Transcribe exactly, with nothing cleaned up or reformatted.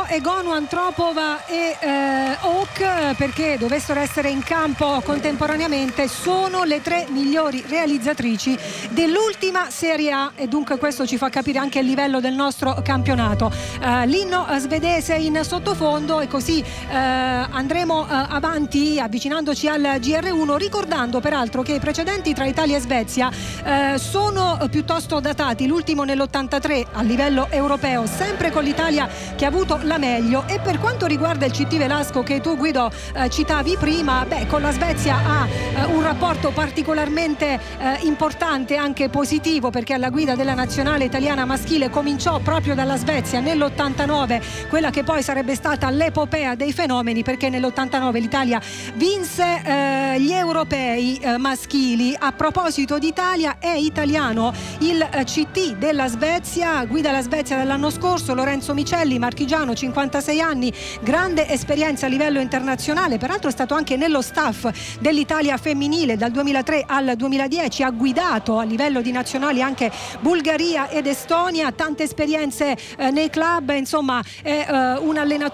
Egonu, Antropova e eh, Hawk, perché dovessero essere in campo contemporaneamente, sono le tre migliori realizzatrici dell'ultima Serie A, e dunque questo ci fa capire anche il livello del nostro campionato. Eh, l'inno svedese in sottofondo, e così eh, andremo eh, avanti avvicinandoci al G R uno, ricordando peraltro che i precedenti tra Italia e Svezia eh, sono piuttosto datati, l'ultimo nell'ottantatré a livello europeo, sempre con l'Italia che ha avuto la meglio. E per quanto riguarda il C T Velasco che tu, Guido, eh, citavi prima, beh, con la Svezia ha eh, un rapporto particolarmente eh, importante, anche positivo, perché alla guida della nazionale italiana maschile cominciò proprio dalla Svezia nell'ottantanove, quella che poi sarebbe stata l'epopea dei fenomeni, perché nell'ottantanove l'Italia vinse eh, gli europei eh, maschili. A proposito d'Italia, è italiano il eh, C T della Svezia, guida la Svezia dall'anno scorso Lorenzo Micelli, marchigiano, cinquantasei anni, grande esperienza a livello internazionale, peraltro è stato anche nello staff dell'Italia femminile dal duemilatré al duemiladieci, ha guidato a livello di nazionali anche Bulgaria ed Estonia, tante esperienze eh, nei club, insomma è eh, un allenatore